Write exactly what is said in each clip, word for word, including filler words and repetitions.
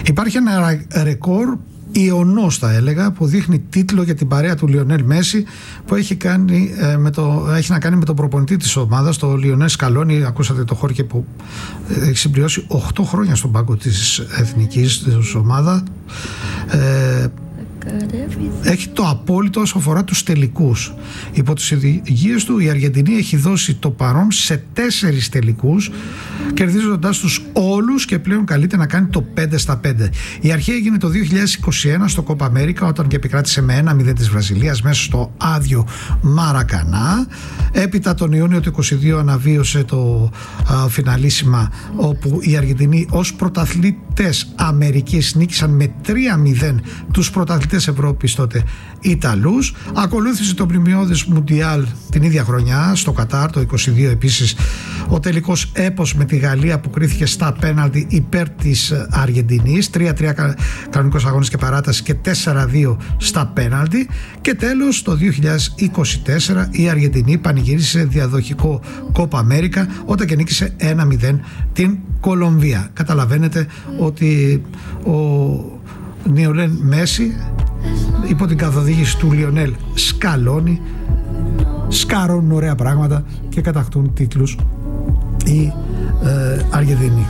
Υπάρχει ένα ρεκόρ ιονός, θα έλεγα, που δείχνει τίτλο για την παρέα του Λιονέλ Μέση, που έχει, κάνει, ε, με το, έχει να κάνει με τον προπονητή της ομάδας, το Λιονέλ Σκαλόνι. Ακούσατε το Χόρκε που έχει συμπληρώσει οκτώ χρόνια στον πάγκο της εθνικής της ομάδα. Ε, έχει το απόλυτο όσο αφορά τους τελικούς. Υπό τις οδηγίες του η Αργεντινή έχει δώσει το παρόν σε τέσσερις τελικούς, κερδίζοντας τους όλους, και πλέον καλείται να κάνει το πέντε στα πέντε. Η αρχή έγινε το δύο χιλιάδες είκοσι ένα στο Κόπα Αμέρικα, όταν και επικράτησε με ένα μηδέν της Βραζιλίας μέσα στο άδειο Μαρακανά. Έπειτα τον Ιούνιο του είκοσι δύο αναβίωσε το α, φιναλίσιμα, όπου οι Αργεντινοί ως πρωταθλητές Αμερικής νίκησαν με τρία μηδέν τους πρωταθλητές Ευρώπης τότε Ιταλούς. Ακολούθησε το πριμιώδες Μουντιάλ την ίδια χρονιά στο Κατάρ το είκοσι δύο, επίσης ο τελικός έπος με τη Γαλλία που κρίθηκε στα πέναλτι υπέρ της Αργεντινής, τρία τρία κανονικός αγώνες και παράταση και τέσσερα δύο στα πέναλτι. Και τέλος το δύο χιλιάδες είκοσι τέσσερα η Αργεντινή πανηγύρισε διαδοχικό Κόπα Αμέρικα όταν και νίκησε ένα μηδέν την Κολομβία. Καταλαβαίνετε ότι ο Λιονέλ Μέση, υπό την καθοδήγηση του Λιονέλ Σκαλόνι, σκάρουν ωραία πράγματα και κατακτούν τίτλους οι ε, Αργεντινοί.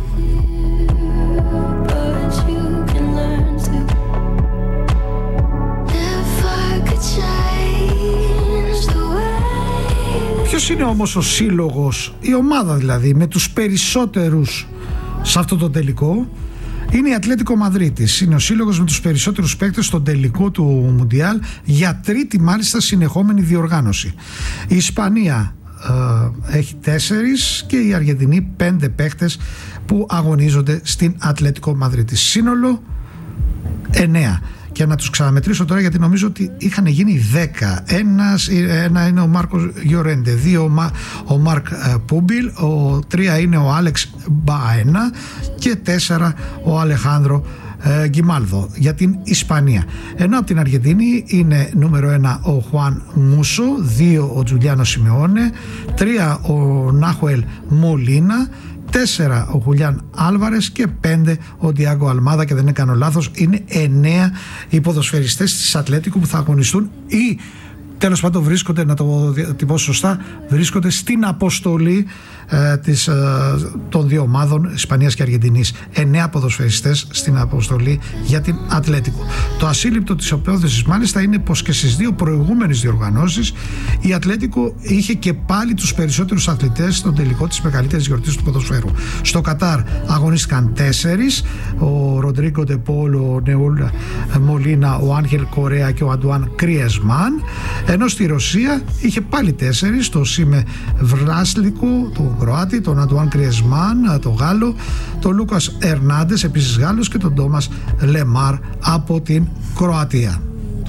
Ποιος είναι όμως ο σύλλογος, η ομάδα δηλαδή, με τους περισσότερους σε αυτό το τελικό? Είναι η Ατλέτικο Μαδρίτης. Είναι ο σύλλογος με τους περισσότερους παίκτες στον τελικό του Μουντιάλ, για τρίτη μάλιστα συνεχόμενη διοργάνωση. Η Ισπανία ε, έχει τέσσερις και η Αργεντινή πέντε παίκτες που αγωνίζονται στην Ατλέτικο Μαδρίτης. Σύνολο εννέα. Και να τους ξαναμετρήσω τώρα, γιατί νομίζω ότι είχαν γίνει δέκα. Ένας, ένα είναι ο Μάρκος Γιορέντε, δύο ο Μάρκ Πούμπιλ, ο τρία είναι ο Άλεξ Μπαένα και τέσσερα ο Αλεχάνδρο ε, Γκιμάλδο για την Ισπανία. Ενώ από την Αργεντινή είναι νούμερο ένα ο Χουάν Μούσο, δύο ο Τζουλιάνο Σιμεώνε, τρία ο Νάχουελ Μολίνα, τέσσερα ο Χουλιάν Άλβαρες και πέντε ο Ντιάγκο Αλμάδα, και δεν είναι κάνω λάθος, είναι εννέα οι ποδοσφαιριστές της Ατλέτικου που θα αγωνιστούν ή τέλος πάντων βρίσκονται, να το τυπώσω σωστά, βρίσκονται στην αποστολή ε, της, ε, των δύο ομάδων Ισπανίας και Αργεντινής. Εννέα ποδοσφαιριστές στην αποστολή για την Ατλέτικο. Το ασύλληπτο της υπόθεσης μάλιστα είναι πως και στις δύο προηγούμενες διοργανώσεις η Ατλέτικο είχε και πάλι τους περισσότερους αθλητές στον τελικό της μεγαλύτερης γιορτής του ποδοσφαίρου. Στο Κατάρ αγωνίστηκαν τέσσερις, ο Ροντρίγκο Ντεπόλ, ο Νεούλ Μολίνα, ο Άγγελ Κορέα και ο Αντουάν Κριεσμάν. Ενώ στη Ρωσία είχε πάλι τέσσερις, το Σίμε Βράσλικο, τον Κροάτη, τον Αντουάν Κριεσμάν, τον Γάλλο, τον Λούκας Ερνάντες, επίσης Γάλλος, και τον Τόμας Λεμάρ από την Κροατία.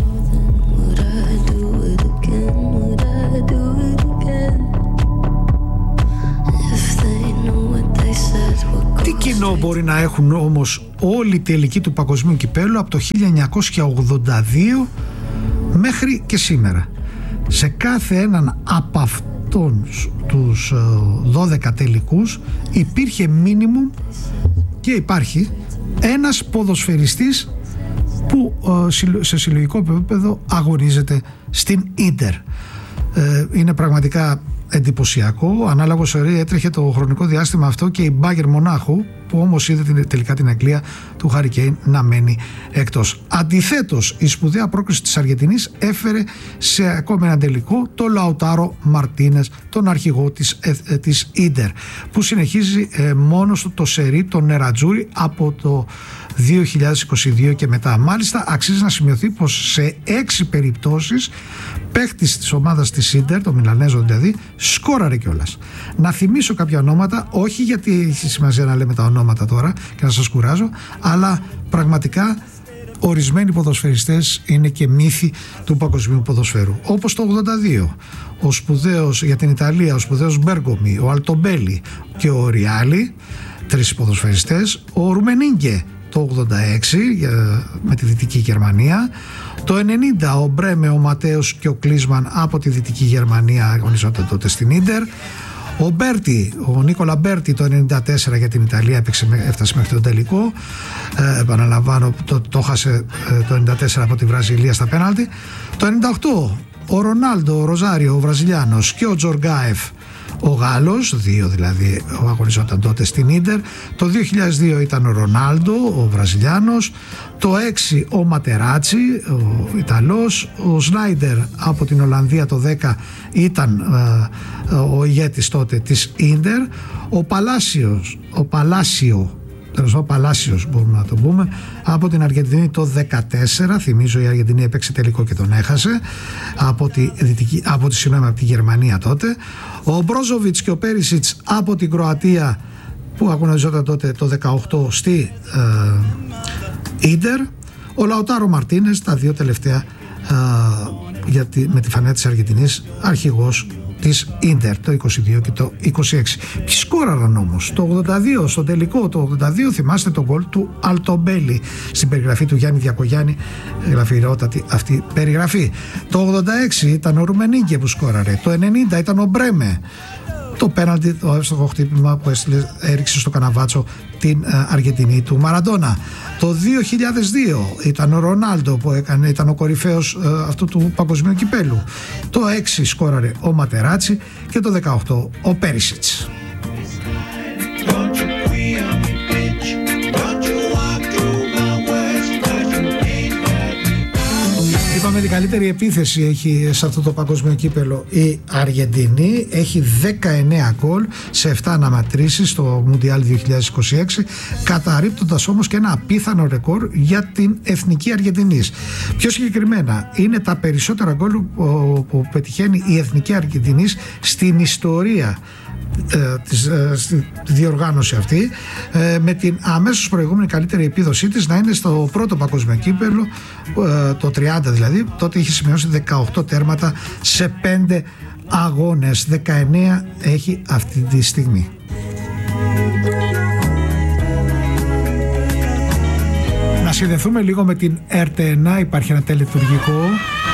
Τι κοινό μπορεί να έχουν όμως όλοι οι τελικοί του παγκοσμίου κυπέλλου από το χίλια εννιακόσια ογδόντα δύο μέχρι και σήμερα? Σε κάθε έναν από αυτών τους δώδεκα τελικούς υπήρχε μίνιμουμ και υπάρχει ένας ποδοσφαιριστής που σε συλλογικό επίπεδο αγωνίζεται στην Ίντερ. Είναι πραγματικά εντυπωσιακό. Ανάλογο σωρή έτρεχε το χρονικό διάστημα αυτό και η Μπάγερ Μονάχου, που όμως είδε τελικά την Αγγλία του Χάρι Κέιν να μένει εκτός. Αντιθέτως, η σπουδαία πρόκριση της Αργεντινής έφερε σε ακόμη ένα τελικό το Λαουτάρο Μαρτίνες, τον αρχηγό της, ε, της Ίντερ, που συνεχίζει ε, μόνος του το σερί, τον Νερατζούρι, από το δύο χιλιάδες είκοσι δύο και μετά. Μάλιστα, αξίζει να σημειωθεί πως σε έξι περιπτώσεις παίκτης της ομάδας της Ίντερ, το Μιλανέζο δηλαδή, σκόραρε κιόλας. Να θυμίσω κάποια ονόματα, όχι γιατί έχει σημασία να λέμε τα ονόματα τώρα και να σας κουράζω, αλλά πραγματικά ορισμένοι ποδοσφαιριστές είναι και μύθοι του παγκοσμίου ποδοσφαίρου. Όπως το ογδόντα δύο, ο σπουδαίος για την Ιταλία, ο σπουδαίος Μπέργκομι, ο Αλτομπέλη και ο Ριάλι, τρεις ποδοσφαιριστές, ο Ρουμενίγκε το ογδόντα έξι με τη Δυτική Γερμανία, το ενενήντα ο Μπρέμε, ο Ματέος και ο Κλίσμαν από τη Δυτική Γερμανία αγωνιζόταν τότε στην Ίντερ, Ο Μπέρτι, ο Νίκολα Μπέρτι το ενενήντα τέσσερα για την Ιταλία έπαιξε, έφτασε μέχρι τον τελικό. Ε, επαναλαμβάνω, το, το χάσε ε, το ενενήντα τέσσερα από τη Βραζιλία στα πέναλτι. Το ενενήντα οκτώ ο Ρονάλντο, ο Ροζάριο, ο Βραζιλιάνος, και ο Τζοργκάεφ, ο Γάλλος, δύο δηλαδή αγωνιζόταν τότε στην Ίντερ. Το δύο χιλιάδες δύο ήταν ο Ρονάλντο, ο Βραζιλιάνος. Το έξι ο Ματεράτσι, ο Ιταλός. Ο Σνάιντερ από την Ολλανδία το δέκα ήταν ε, ο ηγέτης τότε της Ίντερ. Ο Παλάσιος, ο Παλάσιο τέλος πάντων Παλάσιος μπορούμε να το πούμε, από την Αργεντινή το δεκατέσσερα. Θυμίζω η Αργεντινή έπαιξε τελικό και τον έχασε από τη, δυτική, από τη, συγγνώμη, από τη Γερμανία τότε. Ο Μπρόζοβιτς και ο Πέρισιτς από την Κροατία που αγωνιζόταν τότε το δεκαοκτώ στη ε, Ίντερ. Ο Λαουτάρο Μαρτίνες, τα δύο τελευταία ε, για τη, με τη φανέλα της Αργεντινής, αρχηγός της Ίντερ το είκοσι δύο και το είκοσι έξι. Ποιοι σκόραραν όμως το ογδόντα δύο στο τελικό? Το ογδόντα δύο θυμάστε τον γκολ του Αλτομπέλη στην περιγραφή του Γιάννη Διακογιάννη, γραφειρότατη αυτή περιγραφή. Το ογδόντα έξι ήταν ο Ρουμενίγκε που σκόραρε. Το ενενήντα ήταν ο Μπρέμε, το πέναλτι, το εύστοχο χτύπημα που έστειλε, έριξε στο καναβάτσο την Αργεντινή του Μαραντόνα. Το δύο χιλιάδες δύο ήταν ο Ρονάλντο που έκανε, ήταν ο κορυφαίος ε, αυτού του παγκοσμίου κυπέλου. Το έξι σκόραρε ο Ματεράτσι και το δεκαοκτώ ο Πέρισιτς. Είπαμε την καλύτερη επίθεση έχει σε αυτό το παγκόσμιο κύπελο η Αργεντινή. Έχει δεκαεννέα γκολ σε επτά αναμετρήσεις στο Μουντιάλ δύο χιλιάδες είκοσι έξι, καταρρίπτοντας όμως και ένα απίθανο ρεκόρ για την εθνική Αργεντινής. Πιο συγκεκριμένα είναι τα περισσότερα γκολ που πετυχαίνει η εθνική Αργεντινής στην ιστορία Ε, της, ε, στη διοργάνωση αυτή, ε, με την αμέσως προηγούμενη καλύτερη επίδοσή της να είναι στο πρώτο παγκόσμιο κύπελλο, ε, το τριάντα δηλαδή. Τότε είχε σημειώσει δεκαοκτώ τέρματα σε πέντε αγώνες. δεκαεννέα έχει αυτή τη στιγμή. Να συνδεθούμε λίγο με την Ερτεενά. Υπάρχει ένα τελετουργικό